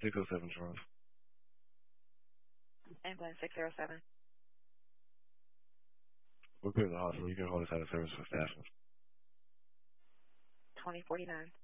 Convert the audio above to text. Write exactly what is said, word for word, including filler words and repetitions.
six oh seven Charles. Ambulance six oh seven. We're good at the hospital. You can hold us out of service for staff. twenty forty-nine.